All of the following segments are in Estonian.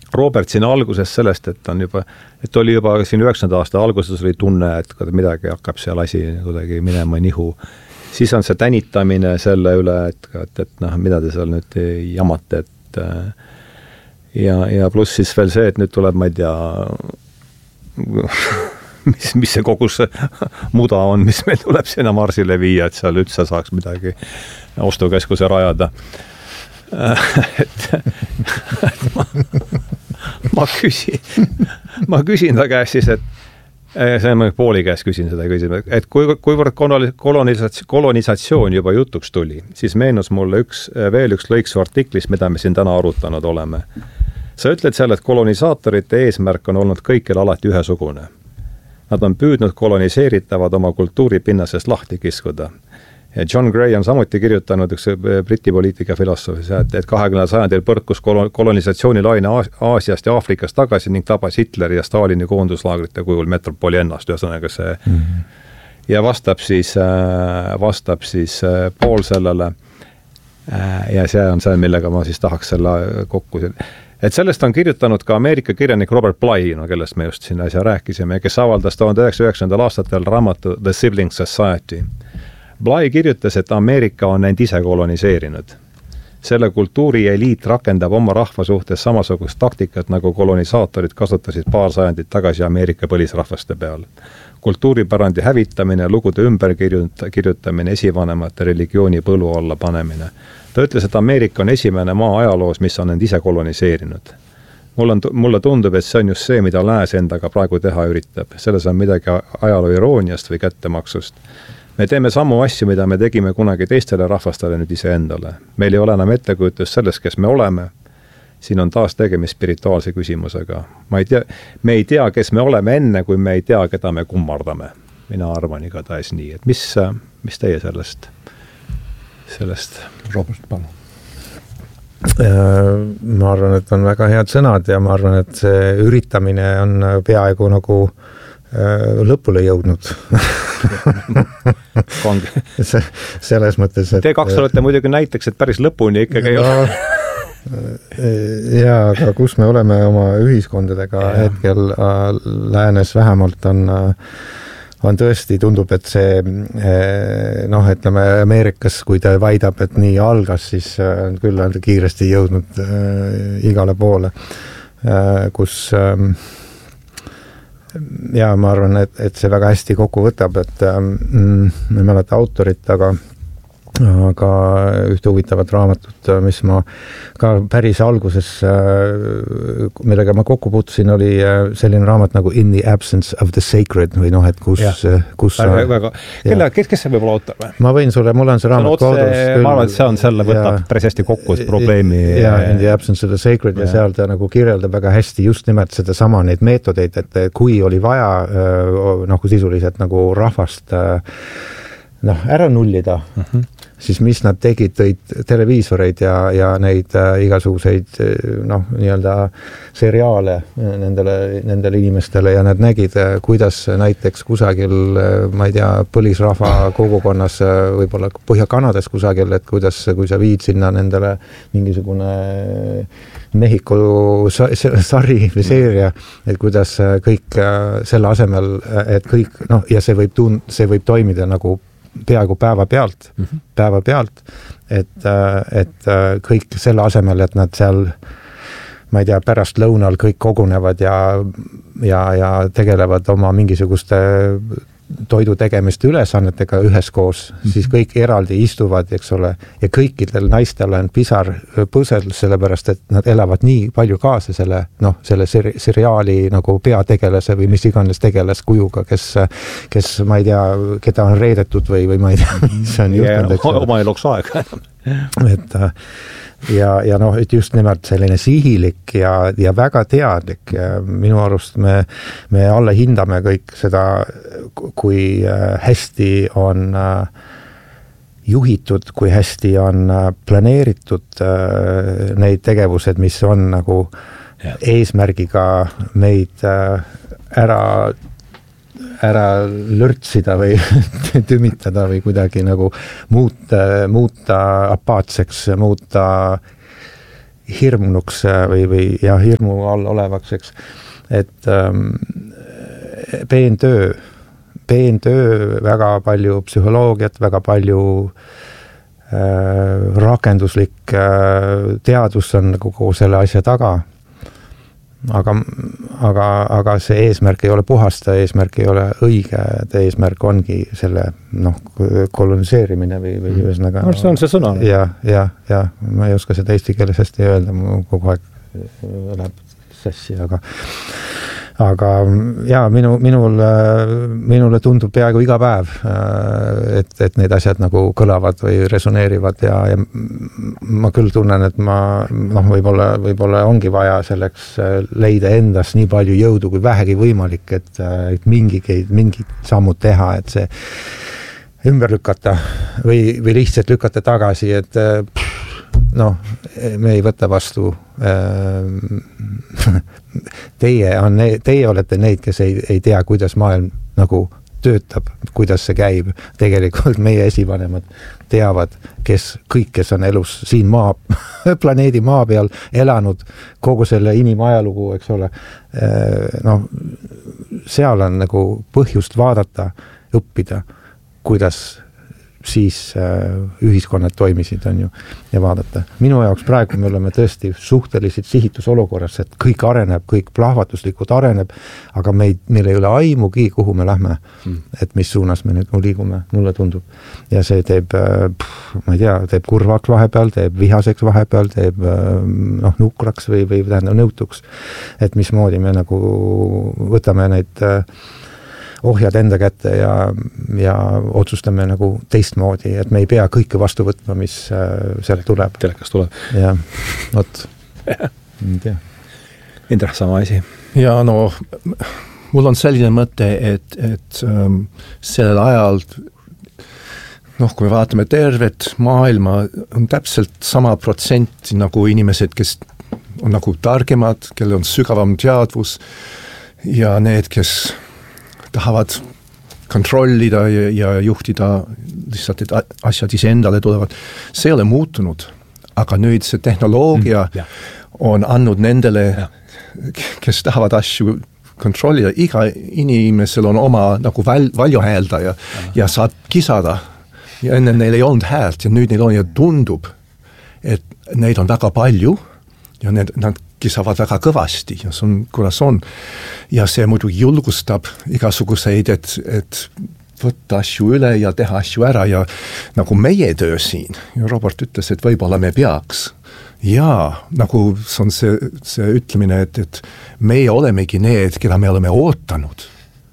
Robert siin alguses sellest, et oli juba siin 9. aasta alguses oli tunne, et midagi hakkab seal asi kuidagi minema nihu. Siis on see tänitamine selle üle, et mida te seal nüüd jamate, ja pluss siis veel see, et nüüd tuleb, ma ei tea, mis see kogu see muda on, mis meil tuleb sinna Marsile viia, et seal üldse saaks midagi ostukeskuse rajada. Ma küsin ta käest siis, et see on Pooli käest küsin seda küsima, et kuivõrd kolonisatsioon juba jutuks tuli, siis meenus mulle veel üks lõik su artiklis, mida me siin täna arutanud oleme. Sa ütled seal, et kolonisaatorite eesmärk on olnud kõikjal alati ühesugune. Nad on püüdnud koloniseeritavad oma kultuuripinnasest lahti kiskuda. Ja John Gray on samuti kirjutanud üks Briti poliitika filosofis, et 20. sajandil põrkus kolonisatsiooni laine Aasiast ja Aafrikast tagasi ning tabas Hitleri ja Stalini koonduslaagrite kujul metropoli ennast, ühesõnaga see. Ja vastab siis Paul sellele, ja see on see, millega ma siis tahaks selle kokku. Et sellest on kirjutanud ka Ameerika kirjanik Robert Bly, kellest me just siin asja rääkisime, kes avaldas 1909. aastatel raamatu The Sibling Society. Bly kirjutas, et Ameerika on end ise koloniseerinud. Selle kultuuri eliit rakendab oma rahva suhtes samasugust taktikat, nagu kolonisaatorid kasutasid paar sajandit tagasi Ameerika põlisrahvaste peal. Kultuuripärandi hävitamine, lugude ümberkirjutamine, esivanemate religiooni põlu alla panemine. Ta ütles, et Ameerika on esimene maa ajaloos, mis on end ise koloniseerinud. Mulle tundub, et see on just see, mida lääs endaga praegu teha üritab. Selles on midagi ajaloo irooniast või kättemaksust. Me teeme samu asju, mida me tegime kunagi teistele rahvastele nüüd ise endale. Meil ei ole enam ettekujutust sellest, kes me oleme. Siin on taas tegemist spirituaalse küsimusega. Me ei tea, kes me oleme enne, kui me ei tea, keda me kummardame. Mina arvan igatahes nii. Et mis teie sellest? Robert, palun. Ma arvan, et on väga head sõnad ja ma arvan, et see üritamine on peaaegu nagu lõpule jõudnud. Selles mõttes, et te kaks olete muidugi näiteks, et päris lõpuni ikkagi ei ole. Ja, aga kus me oleme oma ühiskondadega hetkel läänes vähemalt on tõesti, tundub, et see ütleme Ameerikas, kui ta väidab, et nii algas, siis küll on kiiresti jõudnud igale poole, kus ja ma arvan, et see väga hästi kokku võtab, et ma ei mäleta autorit, aga ühte huvitavat raamatut, mis ma ka päris alguses, millega ma kokku puutusin, oli selline raamat nagu In the Absence of the Sacred või et kus väga. Kes see võib olla autor või? Ma võin sulle, mul on see raamat kodus. Ma arvan, et see on selle võtab päris hästi kokku probleemi. Ja In the Absence of the Sacred ja seal ta nagu kirjeldab väga hästi just nimelt seda sama neid meetodeid, et kui oli vaja sisuliselt nagu rahvast ära nullida, siis mis nad tegid, tõid televiisoreid ja neid igasuguseid nii-öelda seriaale nendele inimestele ja nad nägid, kuidas näiteks kusagil, ma ei tea, põlisrahva kogukonnas, võib-olla Põhja-Kanadas kusagil, et kuidas, kui sa viid sinna nendele mingisugune Mehhiko sari või seeria, et kuidas kõik selle asemel, et kõik, ja see võib toimida nagu peaaegu päeva pealt, et kõik selle asemel, et nad seal, ma ei tea, pärast lõunal kõik kogunevad ja tegelevad oma mingisuguste toidu tegemiste ülesannetega üheskoos, siis kõik eraldi istuvad, eks ole, ja kõikidel naistel on pisar põsel, sellepärast, et nad elavad nii palju kaasa selle seriaali nagu peategelase või mis iganes tegelas kujuga, kes ma ei tea, keda on reedetud või ma ei tea, mis on juhtunud. Oma eluks aega. Et just nimelt selline sihilik ja väga teadlik ja minu arust me alle hindame kõik seda, kui hästi on juhitud, kui hästi on planeeritud neid tegevused, mis on nagu eesmärgiga meid ära lörtsida või tümitada või kuidagi nagu muuta apaatseks, muuta hirmunuks või hirmu all olevaks, eks. Et peentöö, väga palju psühholoogiat, väga palju rakenduslik teadus on nagu kogu selle asja taga. Aga see eesmärk ei ole puhasta, eesmärk ei ole õige, eesmärk ongi selle koloniseerimine või ühesõnaga. No, see on see sõna. Ja, ma ei oska seda eesti keeles hästi öelda, mu kogu aeg läheb sassi, aga ja minule tundub peaaegu iga päev, et need asjad nagu kõlavad või resoneerivad ja ma küll tunnen, et võib-olla ongi vaja selleks leida endas nii palju jõudu kui vähegi võimalik, et mingid sammud teha, et see ümber lükata või lihtsalt lükata tagasi, et me ei võta vastu. Teie olete neid, kes ei tea, kuidas maailm nagu töötab, kuidas see käib. Tegelikult meie esivanemad teavad, kes on elus siin planeedi maa peal elanud kogu selle inimajalugu, eks ole. Seal on nagu põhjust vaadata, õppida, kuidas siis ühiskonnad toimisid, on ju, ja vaadata. Minu jaoks praegu me oleme tõesti suhteliselt sihitusolukorras, et kõik areneb, kõik plahvatuslikult areneb, aga meil ei ole aimugi, kuhu me lähme, et mis suunas me nüüd liigume, mulle tundub. Ja see teeb, ma ei tea, teeb kurvaks vahepeal, teeb vihaseks vahepeal, teeb nukraks või tähendab nõutuks, et mismoodi me nagu võtame neid ohjad enda kätte ja otsustame nagu teistmoodi, et me ei pea kõike vastu võtma, mis sealt tuleb. Telekas tuleb. Ja, vot. Ei tea. Indrek, sama asi. Ja mul on selline mõte, et sellel ajal, kui me vaatame tervet maailma, on täpselt sama protsent nagu inimesed, kes on nagu targemad, kellel on sügavam teadvus ja need, kes tahavad kontrollida ja juhtida lihtsalt, et asjad iseendale tulevad. See ei ole muutunud, aga nüüd see tehnoloogia on andnud nendele, kes tahavad asju kontrollida. Iga inimesel on oma nagu valjuhääldaja ja saab kisada. Ja enne neil ei olnud häält ja nüüd neil on ja tundub, et neid on väga palju ja nad kisavad väga kõvasti ja see on, kuidas on. Ja see muidu julgustab igasuguseid, et võtta asju üle ja teha asju ära ja nagu meie töö siin. Ja Robert ütles, et võib-olla me peaks. Ja nagu see on see ütlemine, et meie olemegi need, keda me oleme ootanud.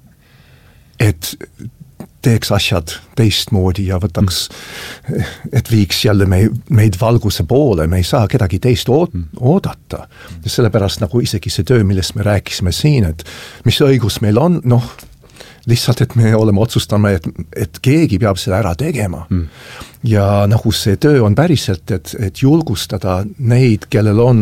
Et teeks asjad teistmoodi ja võtaks, et viiks jälle meid valguse poole, me ei saa kedagi teist oodata. Ja sellepärast nagu isegi see töö, millest me rääkisime siin, et mis õigus meil on, lihtsalt, et me oleme otsustama, et keegi peab selle ära tegema. Ja nagu see töö on päriselt, et julgustada neid, kellel on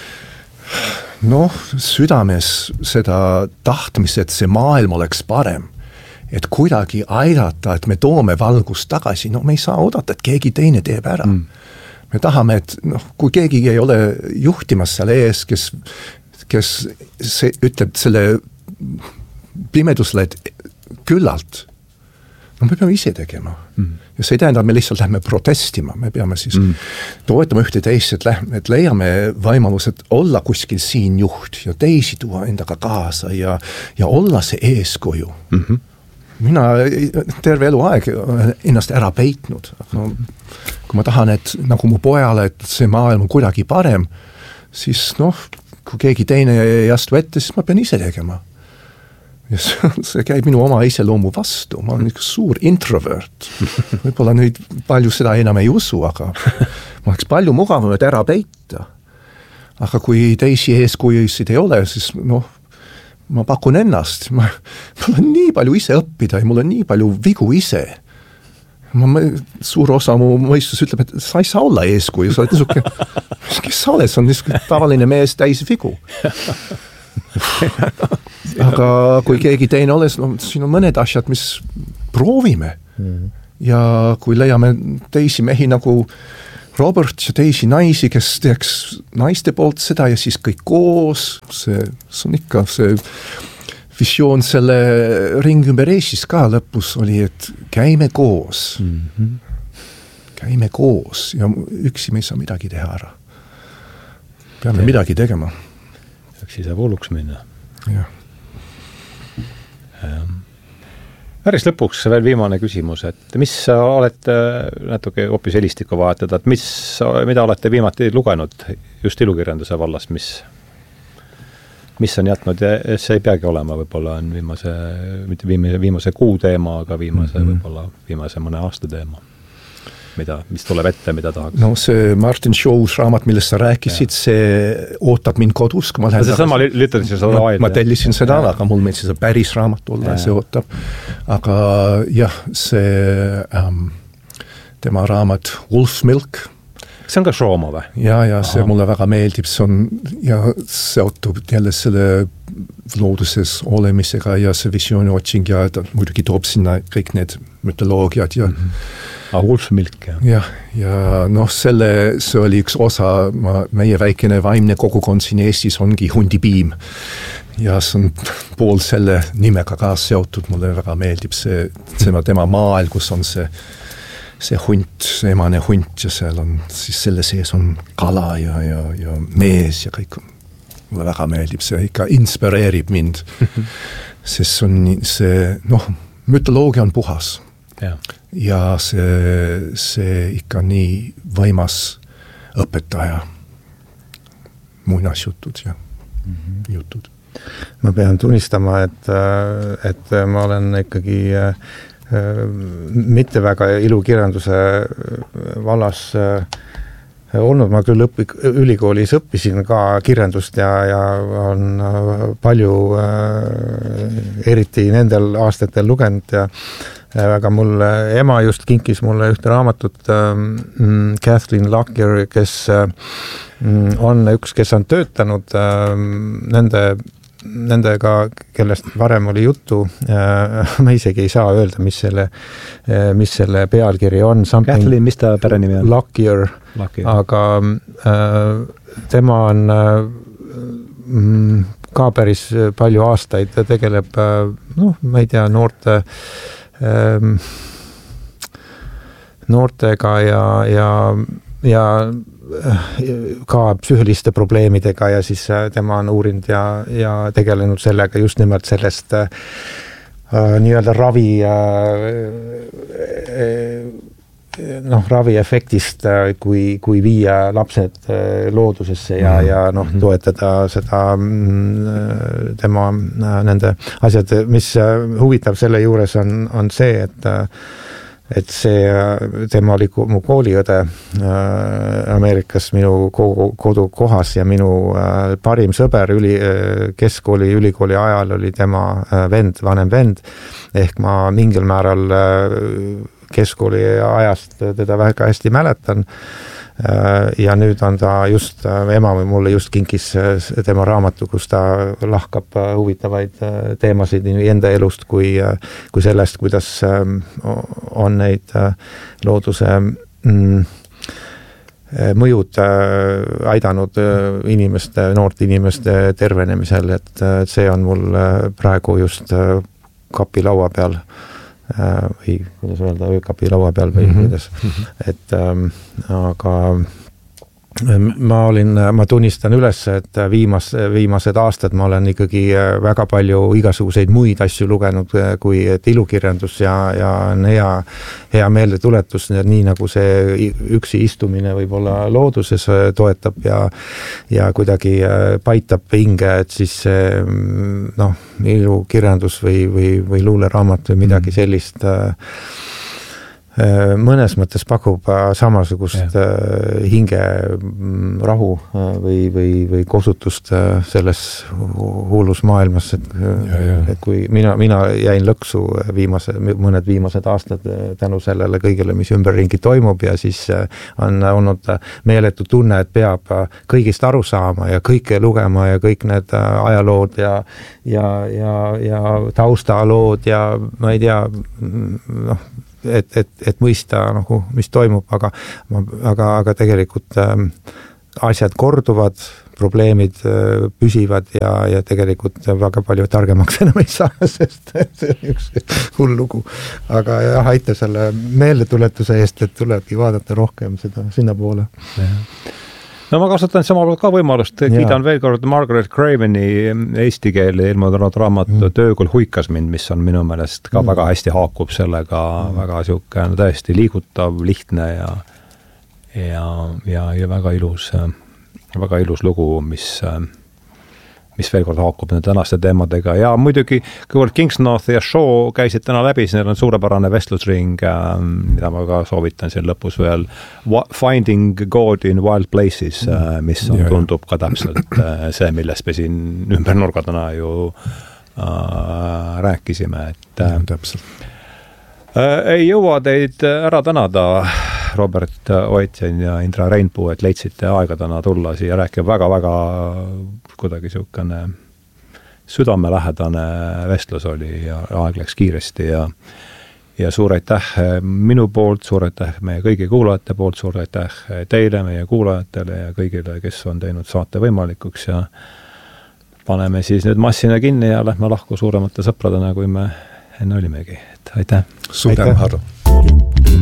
südames seda tahtmist, et see maailm oleks parem. Et kuidagi aidata, et me toome valgust tagasi, me ei saa oodata, et keegi teine teeb ära. Me tahame, et kui keegi ei ole juhtimas seal ees, kes ütleb selle pimedusele, et küllalt, me peame ise tegema. Ja see ei tähenda, et me lihtsalt lähme protestima, me peame siis toetama ühte teist, et leiame võimalused olla kuskil siin juht ja teisi tuua endaga kaasa ja olla see eeskuju. Mina terve elu aeg ennast ära peitnud. Kui ma tahan, et nagu mu pojale, et see maailm on kuidagi parem, siis kui keegi teine ei astu ette, siis ma pean ise tegema. Ja see käib minu oma iseloomu vastu. Ma olen üks suur introvert. Võib-olla nüüd palju seda enam ei usu, aga ma oleks palju mugavam, et ära peita. Aga kui teisi eeskujusid ei ole, siis ma pakun ennast, mul on nii palju ise õppida ja mul on nii palju vigu ise. Suur osa mu mõistus ütleb, et sa ei saa olla eeskuju, sa oled niisugune, kes sa oled, see on niisugune tavaline mees täis vigu. Aga kui keegi teine ole, siin on mõned asjad, mis proovime. Ja kui leiame teisi mehi nagu Robert ja teisi naisi, kes teeks naiste poolt seda ja siis kõik koos, see on ikka see visioon selle ring ümber Eestis ka lõpus oli, et käime koos. Käime koos ja üksi me ei saa midagi teha ära. Peame midagi tegema. Üksi saab hulluks minna. Jah. Päris lõpuks veel viimane küsimus, et mis sa olete natuke hoopis helistikku vahetada, et mida olete viimati lugenud just ilukirjanduse vallas, mis on jätnud ja see ei peagi olema, võib-olla on viimase kuu teema, aga võib-olla viimase mõne aasta teema, mis tuleb ette, mida tahaks. No see Martin Show's raamat, millest sa rääkisid, see ootab mind kodus, kui ma lähen see sama lütadis seda aeda. Ma tellisin seda, aga mul meid see päris raamat olla, see ootab. Aga jah, see tema raamat Wolf Milk. See on ka Šooma või? Ja see mulle väga meeldib, see on ja seotub jälle selle looduses olemisega ja see visiooni otsing ja ta muidugi toob sinna kõik need mütoloogiad ja Wolf Milk, jah. Ja see oli üks osa, meie väikene vaimne kogukond siin Eestis ongi Hundipiim. Ja see on pool selle nimega ka seotud, mulle väga meeldib see tema maal, kus on see hunt, see emane hunt ja seal on, siis selle sees on kala ja mees ja kõik. Mulle väga meeldib, see ikka inspireerib mind. Sest mütoloogia on puhas. Ja see ikka nii võimas õpetaja muinasjutud ja jutud. Ma pean tunnistama, et ma olen ikkagi mitte väga ilukirjanduse vallas olnud, ma küll ülikoolis õppisin ka kirjandust ja on palju eriti nendel aastatel lugenud ja väga mul ema just kinkis mulle ühte raamatut Kathleen Lockyer, kes on üks, kes on töötanud nendega, kellest varem oli juttu, ma isegi ei saa öelda, mis selle pealkiri on. Kathleen, mis ta pärenimi on? Lockyer. Aga tema on ka päris palju aastaid tegeleb, ma ei tea, noortega ja ka psüühiliste probleemidega ja siis tema on uurinud ja tegelenud sellega just nimelt sellest nii-öelda ravi efektist, kui viia lapsed loodusesse ja toetada seda tema nende asjad, mis huvitab selle juures on see, et tema oli mu kooliõde Ameerikas minu kodukohas ja minu parim sõber keskkooli, ülikooli ajal oli tema vanem vend, ehk ma mingil määral keskkooli ajast teda väga hästi mäletan ja nüüd on ta just, ema mulle just kinkis tema raamatu, kus ta lahkab huvitavaid teemasid nii enda elust kui sellest, kuidas on neid looduse mõjud aidanud noorte inimeste tervenemisel, et see on mul praegu just kapi laua peal või kuidas öelda, öökapi laua peal või kuidas, et aga ma tunnistan üles, et viimased aastad ma olen ikkagi väga palju igasuguseid muid asju lugenud, kui ilukirjandus ja on hea meeldetuletus, nii nagu see üksi istumine võib-olla looduses toetab ja kuidagi paitab hinge, et siis ilukirjandus või luuleraamat või midagi sellist mõnes mõttes pakub samasugust hinge rahu või kosutust selles hullus maailmas, et kui mina jäin lõksu mõned viimased aastad tänu sellele kõigele, mis ümberringi toimub ja siis on olnud meeletu tunne, et peab kõigist aru saama ja kõike lugema ja kõik need ajalood ja taustalood ja ma ei tea, et mõista nagu, mis toimub, aga tegelikult asjad korduvad, probleemid püsivad ja tegelikult väga palju targemaks enam ei saa, sest see on üks hull lugu. Aga jah, aitäh selle meeldetuletuse eest, et tulebki vaadata rohkem seda sinna poole. No ma kasutan samal ka võimalust, kiidan veel kord Margaret Craveni eesti keeli ilmunud raamatu Töö küll huikas mind, mis on minu meelest ka väga hästi haakub sellega, väga siuke tõesti liigutav, lihtne ja väga ilus lugu, mis veel kord haakub nende tänaste teemadega ja muidugi kõigepealt Kingsnorth ja Shaw käisid täna läbi, neil on suurepärane vestlusring, mida ma ka soovitan siin lõpus veel Finding God in Wild Places, mis tundub ka täpselt see, millest me siin ümber nurga täna ju rääkisime, et täpselt. Ei jõua teid ära tänada, Robert Oetjen ja Indra Reinpuu, et leidsite aega täna tulla siia rääkima väga-väga kuidagi siukene südamelähedane vestlus oli ja aeg läks kiiresti ja suur aitäh minu poolt, suur aitäh meie kõigi kuulajate poolt, suur aitäh teile, meie kuulajatele ja kõigile, kes on teinud saate võimalikuks ja paneme siis nüüd massina kinni ja lähme lahku suuremate sõpradena, kui me enne olimegi. Et aitäh! Suur tänu, Harro!